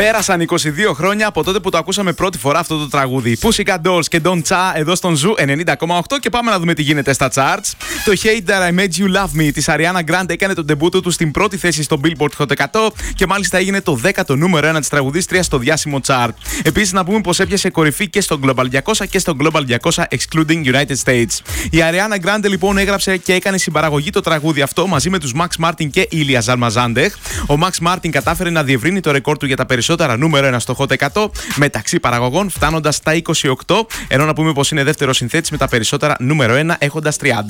Πέρασαν 22 χρόνια από τότε που το ακούσαμε πρώτη φορά αυτό το τραγούδι. Pussycat Dolls και Don Cha εδώ στον Ζου 90,8 και πάμε να δούμε τι γίνεται στα charts. Το Hate That I Made You Love Me της Ariana Grande έκανε τον ντεμπούτο του στην πρώτη θέση στο Billboard Hot 100 και μάλιστα έγινε το 10ο νούμερο 1 της τραγουδίστριας στο διάσημο chart. Επίσης να πούμε πως έπιασε κορυφή και στο Global 200 και στο Global 200 excluding United States. Η Ariana Grande λοιπόν έγραψε και έκανε συμπαραγωγή το τραγούδι αυτό μαζί με τους Max Martin και Ilya Zalmazandeh. Ο Max Martin κατάφερε να διευρύνει το ρεκόρ του για τα περισσότερα νούμερο 1 στο Hot 100 μεταξύ παραγωγών φτάνοντας στα 28, ενώ να πούμε πως είναι δεύτερο συνθέτης με τα περισσότερα νούμερο 1 έχοντας 30.